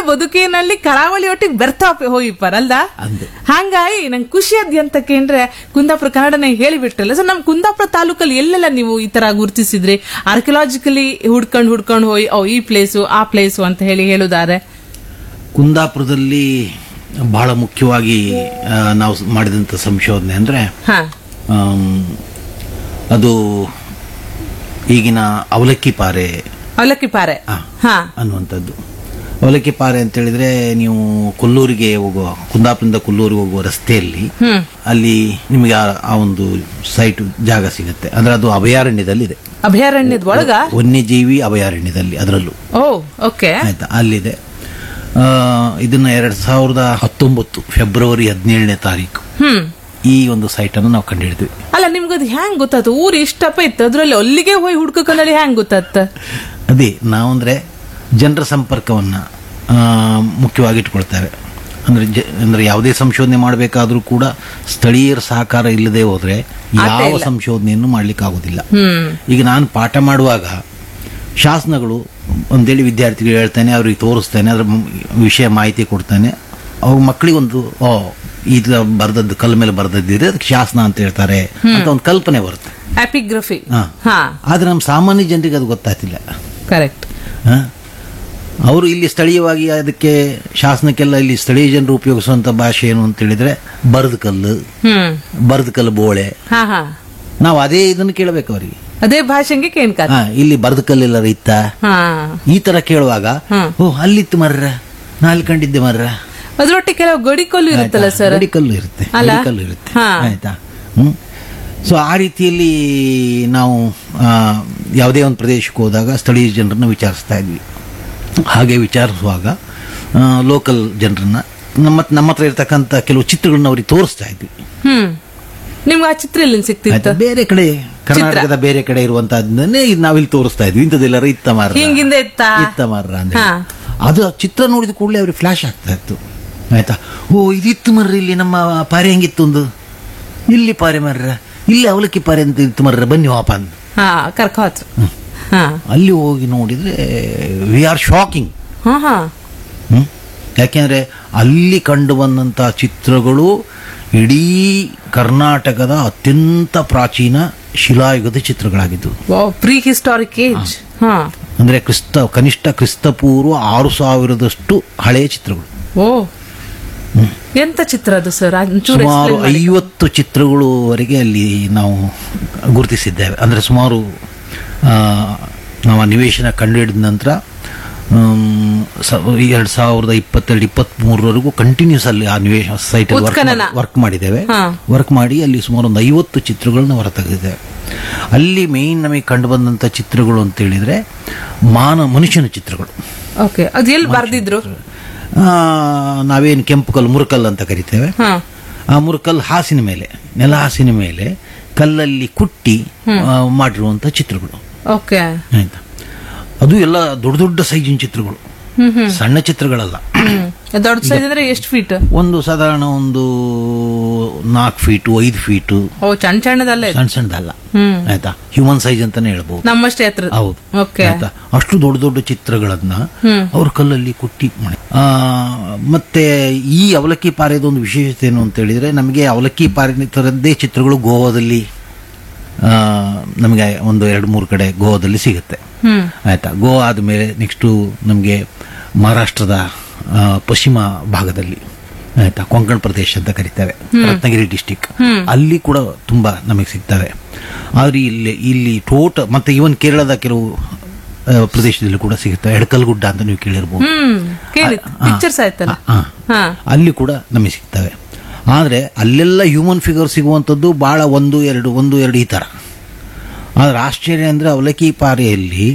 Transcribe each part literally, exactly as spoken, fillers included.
ಬದುಕಿನಲ್ಲಿ ಕರಾವಳಿ ಒಟ್ಟಿಗೆ ಬೆರ್ತಾ ಹೋಗಿಪ್ಪಾರಲ್ದ ಅಂದೆ. ಹಂಗಾಗಿ ನಂಗೆ ಖುಷಿ ಅದ್ ಅಂತಕ್ಕೆ ಅಂದ್ರೆ ಕುಂದಾಪುರ ಕನ್ನಡನ ಹೇಳಿಬಿಟ್ರಲ್ಲ ಸರ್. ನಮ್ ಕುಂದಾಪುರ ತಾಲೂಕಲ್ಲಿ ಎಲ್ಲೆಲ್ಲ ನೀವು ಈ ತರ ಗುರುತಿಸಿದ್ರಿ ಆರ್ಕಿಯಾಲಜಿಕಲಿ ಹುಡ್ಕೊಂಡ್ ಹುಡ್ಕೊಂಡ್ ಹೋಗಿ ಓ ಈ ಪ್ಲೇಸು ಆ ಪ್ಲೇಸು ಅಂತ ಹೇಳಿ ಹೇಳುದಾರೆ? ಕುಂದಾಪುರದಲ್ಲಿ ಬಹಳ ಮುಖ್ಯವಾಗಿ ಆ, ನಾವು ಮಾಡಿದಂತ ಸಂಶೋಧನೆ ಅಂದ್ರೆ ಹಾ ಆಮ್, ಅದು ಈಗಿನ ಅವಲಕ್ಕಿ ಪಾರೆ ಅವಲಕ್ಕಿ ಪಾರೆ. ಆ, ಹಾ ಅನ್ನುವಂಥದ್ದು. ಅವಲಕ್ಕಿ ಪಾರೆ ಅಂತ ಹೇಳಿದ್ರೆ ನೀವು ಕೊಲ್ಲೂರಿಗೆ ಹೋಗುವ, ಕುಂದಾಪುರದಿಂದ ಕೊಲ್ಲೂರಿಗೆ ಹೋಗುವ ರಸ್ತೆಯಲ್ಲಿ ಹ್ಮ್ ಅಲ್ಲಿ ನಿಮಗೆ ಆ- ಆ ಒಂದು ಸೈಟ್ ಜಾಗ ಸಿಗುತ್ತೆ. ಅಂದ್ರೆ ಅದು ಅಭಯಾರಣ್ಯದಲ್ಲಿದೆ, ಅಭಯಾರಣ್ಯದ ಒಳಗ. ವನ್ಯಜೀವಿ ಅಭಯಾರಣ್ಯದಲ್ಲಿ, ಅದರಲ್ಲೂ ಓ ಓಕೆ. ಆಯ್ತಾ, ಅಲ್ಲಿದೆ. ಆ, ಇದನ್ನ ಎರಡ್ ಸಾವಿರದ ಹತ್ತೊಂಬತ್ತು ಫೆಬ್ರವರಿ ಹದಿನೇಳನೇ ತಾರೀಕು ಹ್ಮ್ ಈ ಒಂದು ಸೈಟ್ ಅನ್ನು ನಾವು ಕಂಡುಹಿಡಿದ್ವಿ. ಅಲ್ಲ ನಿಮ್ಗದು ಹ್ಯಾಂಗ್ ಗೊತ್ತಾಯ್ತು? ಊರು ಇಷ್ಟಪ್ಪ ಇತ್ತು ಅದ್ರಲ್ಲಿ ಅಲ್ಲಿಗೆ ಹೋಗಿ ಹುಡ್ಕಲ್ಲಿ ಹ್ಯಾಂಗ್ ಗೊತ್ತಾಯ್ತ? ಅದೇ ನಾವಂದ್ರೆ ಜನರ ಸಂಪರ್ಕವನ್ನ ಆ, ಮುಖ್ಯವಾಗಿ ಇಟ್ಕೊಳ್ತೇವೆ. ಅಂದ್ರೆ ಜ- ಅಂದ್ರೆ ಯಾವುದೇ ಸಂಶೋಧನೆ ಮಾಡಬೇಕಾದ್ರೂ ಕೂಡ ಸ್ಥಳೀಯರ ಸಹಕಾರ ಇಲ್ಲದೆ ಹೋದ್ರೆ ಯಾವ ಸಂಶೋಧನೆಯನ್ನು ಮಾಡ್ಲಿಕ್ಕೆ ಆಗುದಿಲ್ಲ. ಹ್ಮ್ ಈಗ ನಾನು ಪಾಠ ಮಾಡುವಾಗ ಶಾಸನಗಳು ಅಂತೇಳಿ ವಿದ್ಯಾರ್ಥಿಗಳು ಹೇಳ್ತಾನೆ, ಅವ್ರಿಗೆ ತೋರಿಸ್ತಾನೆ, ಅದ್ರ ಮ್- ವಿಷಯ ಮಾಹಿತಿ ಕೊಡ್ತಾನೆ. ಅವ್ರ ಮಕ್ಕಳಿಗೊಂದು ಓ ಇದು ಬರ್ದದ್ದು ಕಲ್ ಮೇಲೆ ಬರ್ದದ್ದಿದೆ ಅದಕ್ಕೆ ಶಾಸನ ಅಂತ ಹೇಳ್ತಾರೆ ಅಂತ ಒಂದು ಕಲ್ಪನೆ ಬರುತ್ತೆ. ಎಪಿಗ್ರಫಿ. ಹಾ. ಹಾ ಆದ್ರೆ ನಮ್ಮ ಸಾಮಾನ್ಯ ಜನರಿಗೆ ಅದು ಗೊತ್ತಾಗ್ತಿಲ್ಲ. ಕರೆಕ್ಟ್. ಹ? ಅವರು ಇಲ್ಲಿ ಸ್ಥಳೀಯವಾಗಿ ಅದಕ್ಕೆ ಶಾಸನಕ್ಕೆಲ್ಲ ಇಲ್ಲಿ ಸ್ಥಳೀಯ ಜನರು ಉಪಯೋಗಿಸುವಂತ ಭಾಷೆ ಏನು ಅಂತ ಹೇಳಿದ್ರೆ ಬರದ ಕಲ್ಲು, ಹ್ಮ್ ಬರದ ಕಲ್ಲು ಬೋಳೆ. ಹಾ ಹಾ ನಾವು ಅದೇ ಇದನ್ನು ಕೇಳಬೇಕು ಅವರಿಗೆ. ಅದೇ ಭಾಷೆಗೆ ಕೇಳ್ಕ. ಹಾ, ಇಲ್ಲಿ ಬರದ ಕಲ್ಲೆಲ್ಲ ಇತ್ತ ಹಾ ಈ ತರ ಕೇಳುವಾಗ ಹ್ಮ್. ಓ ಅಲ್ಲಿತ್ತು ಮರ್ರ, ನಾಲ್ ಕಂಡಿದ್ದೆ ಮರ್ರ. ಅದ್ರೊಟ್ಟಿಗೆ ಕೆಲವು ಗಡಿಕೊಲ್ಲು ಇರುತ್ತಲ್ಲ ಸರ್? ಗಡಿಕಲ್ಲು ಇರುತ್ತೆ, ಅಲ್ಲ? ಗಡಿಕಲ್ಲು ಇರುತ್ತೆ. ಹಾ. ಆಯ್ತಾ. ಹ್ಮ್. ಸೊ ಆ ರೀತಿಯಲ್ಲಿ ನಾವು ಆ, ಯಾವುದೇ ಒಂದು ಪ್ರದೇಶಕ್ಕೆ ಹೋದಾಗ ಸ್ಥಳೀಯ ಜನರನ್ನ ವಿಚಾರಿಸ್ತಾ ಇದ್ವಿ. ಹಾಗೆ ವಿಚಾರಿಸುವಾಗ ಲೋಕಲ್ ಜನರನ್ನ ನಮ್ಮ ನಮ್ಮ ಹತ್ರ ಇರ್ತಕ್ಕಂಥ ಕೆಲವು ಚಿತ್ರಗಳನ್ನ ಅವ್ರಿಗೆ ತೋರಿಸ್ತಾ ಇದ್ವಿ. ಹ್ಮ್ ನಿಮ್ಗೆ ಆ ಚಿತ್ರ ಎಲ್ಲಿ ಸಿಕ್ತಿತ್ತು? ಆಯ್ತಾ? ಬೇರೆ ಕಡೆ ಕರ್ನಾಟಕದ ಬೇರೆ ಕಡೆ ಇರುವಂತಹದ್ದನ್ನೇ ಇದು ನಾವಿಲ್ಲಿ ತೋರಿಸ್ತಾ ಇದ್ವಿ. ಇಂಥದ್ದೆಲ್ಲರ ಇತ್ತ ಮಾರ್ರ, ಹಿಂಗಿಂದ ಇತ್ತ ಇತ್ತ ಮಾರ್ರ ಅಂದ್ರೆ ಹಾ. ಅದು ಆ ಚಿತ್ರ ನೋಡಿದ ಕೂಡಲೇ ಅವ್ರಿಗೆ ಫ್ಲಾಶ್ ಆಗ್ತಾ ಇತ್ತು. ಆಯ್ತಾ, ಓ ಇದಿತ್ತು ಮರ್ರ, ಇಲ್ಲಿ ನಮ್ಮ ಪಾರೆ ಹೆಂಗಿತ್ತು ಒಂದು, ಇಲ್ಲಿ ಪಾರೆ ಮರ್ರ, ಇಲ್ಲಿ ಅವಲಕ್ಕಿ ಪಾರೆ ಅಂತ ಇತ್ತು ಮರ್ರ, ಬನ್ನಿ ವಾಪ ಅಂತ. ಹಾ ಕರ್ಕ ಹೋದ್ರು. ಹಾ ಅಲ್ಲಿ ಹೋಗಿ ನೋಡಿದ್ರೆ ವಿ ಆರ್ ಶಾಕಿಂಗ್. ಹಾ ಹಾ ಹ್ಮ್ ಯಾಕೆಂದ್ರೆ ಅಲ್ಲಿ ಕಂಡು ಬಂದಂತಹ ಚಿತ್ರಗಳು ಇಡೀ ಕರ್ನಾಟಕದ ಅತ್ಯಂತ ಪ್ರಾಚೀನ ಶಿಲಾಯುಗದ ಚಿತ್ರಗಳಾಗಿದ್ದವು. Pre historic age. ಹಾ ಅಂದ್ರೆ ಕ್ರಿಸ್ತ ಕನಿಷ್ಠ ಕ್ರಿಸ್ತಪೂರ್ವ ಆರು ಸಾವಿರದಷ್ಟು ಹಳೆಯ ಚಿತ್ರಗಳು. ಓ ಎಂತ ಚಿತ್ರ ಅದು ಸರ್? ಸುಮಾರು ಐವತ್ತು ಚಿತ್ರಗಳವರೆಗೆ ಅಲ್ಲಿ ನಾವು ಗುರುತಿಸಿದ್ದೇವೆ. ಅಂದ್ರೆ ಸುಮಾರು ಆ, ನಾವು ಆ ನಿವೇಶನ ಕಂಡುಹಿಡಿದ ನಂತರ ಎರಡ್ ಸಾವಿರದ ಇಪ್ಪತ್ತೆರಡು ಇಪ್ಪತ್ತ್ ಮೂರವರೆಗೂ ಕಂಟಿನ್ಯೂಸ್ ಅಲ್ಲಿ ಆ ನಿವೇಶನ ಸೈಟ್ ವರ್ಕ್ ಮಾಡಿದ್ದೇವೆ. ವರ್ಕ್ ಮಾಡಿ ಅಲ್ಲಿ ಸುಮಾರು ಒಂದು ಐವತ್ತು ಚಿತ್ರಗಳನ್ನ ಹೊರತೆಗೆದಿದ್ದೇವೆ. ಅಲ್ಲಿ ಮೇನ್ ನಮಗೆ ಕಂಡು ಬಂದಂತ ಚಿತ್ರಗಳು ಅಂತ ಹೇಳಿದ್ರೆ ಮಾನ ಮನುಷ್ಯನ ಚಿತ್ರಗಳು. ಓಕೆ, ಅದು ಎಲ್ಲಿ ಬರ್ದಿದ್ರು? ನಾವೇನು ಕೆಂಪು ಕಲ್ಲು ಮುರುಕಲ್ಲು ಅಂತ ಕರಿತೇವೆ. ಆ ಮುರುಕಲ್ಲು ಹಾಸಿನ ಮೇಲೆ, ನೆಲ ಹಾಸಿನ ಮೇಲೆ ಕಲ್ಲಲ್ಲಿ ಕುಟ್ಟಿ ಮಾಡಿರುವಂತ ಚಿತ್ರಗಳು. ಓಕೆ, ಆಯ್ತಾ. ಅದು ಎಲ್ಲ ದೊಡ್ಡ ದೊಡ್ಡ ಸೈಜಿನ ಚಿತ್ರಗಳು, ಸಣ್ಣ ಚಿತ್ರಗಳಲ್ಲ. ದೊಡ್ಡ ಸೈಜ್ ಅಂದ್ರೆ ಎಷ್ಟು ಫೀಟ್? ಒಂದು ಸಾಧಾರಣ ಒಂದು ನಾಲ್ಕು ಫೀಟು ಐದು ಫೀಟು. ಓ, ಸಣ್ಣ ಸಣ್ಣದಲ್ಲ, ಸಣ್ಣ ಸಣ್ಣದಲ್ಲ. ಆಯ್ತಾ, ಹ್ಯೂಮನ್ ಸೈಜ್ ಅಂತಾನೆ ಹೇಳ್ಬಹುದು. ನಮ್ಮಷ್ಟೇ ಹತ್ರ. ಹೌದು. ಆಯ್ತಾ, ಅಷ್ಟು ದೊಡ್ಡ ದೊಡ್ಡ ಚಿತ್ರಗಳನ್ನ ಅವ್ರ ಕಲ್ಲಲ್ಲಿ ಕುಟ್ಟಿ ಮಾಡಿ. ಮತ್ತೆ ಈ ಅವಲಕ್ಕಿ ಪಾರೆದ ಒಂದು ವಿಶೇಷತೆ ಏನು ಅಂತ ಹೇಳಿದ್ರೆ, ನಮಗೆ ಅವಲಕ್ಕಿ ಪಾರೆ ತರದ್ದೇ ಚಿತ್ರಗಳು ಗೋವಾದಲ್ಲಿ ನಮಗೆ ಒಂದು ಎರಡು ಮೂರು ಕಡೆ ಗೋವಾದಲ್ಲಿ ಸಿಗುತ್ತೆ. ಆಯ್ತಾ, ಗೋವಾ ಆದ್ಮೇಲೆ ನೆಕ್ಸ್ಟ್ ನಮಗೆ ಮಹಾರಾಷ್ಟ್ರದ ಪಶ್ಚಿಮ ಭಾಗದಲ್ಲಿ, ಆಯ್ತಾ, ಕೊಂಕಣ್ ಪ್ರದೇಶ ಅಂತ ಕರಿತೇವೆ, ರತ್ನಗಿರಿ ಡಿಸ್ಟಿಕ್, ಅಲ್ಲಿ ಕೂಡ ತುಂಬಾ ನಮಗೆ ಸಿಗ್ತವೆ. ಆದ್ರೆ ಇಲ್ಲಿ ಇಲ್ಲಿ ಟೋಟ ಮತ್ತೆ ಇವನ್ ಕೇರಳದ ಕೆಲವು ಪ್ರದೇಶದಲ್ಲಿ ಕೂಡ ಸಿಗುತ್ತೆ. ಎಡಕಲ್ಗುಡ್ಡ ಅಂತ ನೀವು ಕೇಳಿರ್ಬೋದು, ಅಲ್ಲಿ ಕೂಡ ನಮಗೆ ಸಿಗ್ತವೆ. ಆದ್ರೆ ಅಲ್ಲೆಲ್ಲ ಹ್ಯೂಮನ್ ಫಿಗರ್ ಸಿಗುವಂಥದ್ದು ಬಹಳ ಒಂದು ಎರಡು ಒಂದು ಎರಡು ಈ ತರ. ಆದ್ರೆ ಆಶ್ಚರ್ಯ ಅಂದ್ರೆ ಅವಲಕ್ಕಿ ಪಾರೆಯಲ್ಲಿ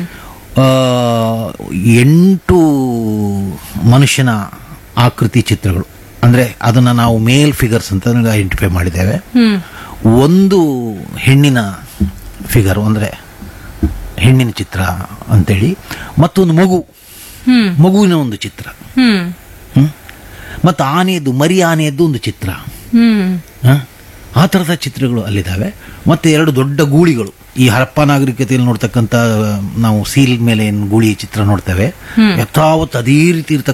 ಎಂಟು ಮನುಷ್ಯನ ಆಕೃತಿ ಚಿತ್ರಗಳು, ಅಂದ್ರೆ ಅದನ್ನ ನಾವು ಮೇಲ್ ಫಿಗರ್ಸ್ ಅಂತ ಐಡೆಂಟಿಫೈ ಮಾಡಿದ್ದೇವೆ. ಒಂದು ಹೆಣ್ಣಿನ ಫಿಗರ್ ಅಂದ್ರೆ ಹೆಣ್ಣಿನ ಚಿತ್ರ ಅಂತೇಳಿ, ಮತ್ತೊಂದು ಮಗು ಮಗುವಿನ ಒಂದು ಚಿತ್ರ, ಮತ್ತು ಆನೆಯದ್ದು ಮರಿ ಆನೆಯದ್ದು ಒಂದು ಚಿತ್ರ. ಆ ತರದ ಚಿತ್ರಗಳು ಅಲ್ಲಿದ್ದಾವೆ. ಮತ್ತೆ ಎರಡು ದೊಡ್ಡ ಗೂಳಿಗಳು, ಈ ಹರಪ್ಪ ನಾಗರಿಕತೆಯಲ್ಲಿ ನೋಡ್ತಕ್ಕಂಥ ನಾವು ಸೀಲ್ ಮೇಲೆ ಏನು ಗೂಳಿ ಚಿತ್ರ ನೋಡ್ತೇವೆ, ಯಥಾವತ್ ಅದೇ ರೀತಿ ಇರ್ತಕ್ಕಂಥ